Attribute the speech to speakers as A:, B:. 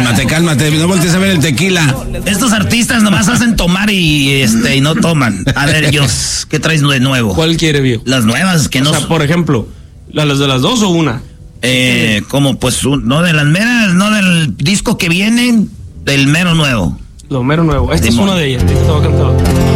A: Cálmate, no voltees a ver el tequila.
B: Estos artistas nomás hacen tomar y no toman. A ver, Dios, ¿qué traes de nuevo?
C: ¿Cuál quiere, viejo?
B: Las nuevas, que no...
C: O sea, por ejemplo, ¿las de las dos o una?
B: Como pues, no de las meras, no del disco que viene, del mero nuevo.
C: Lo mero nuevo. Esta es una de ellas. Esta te va a cantar.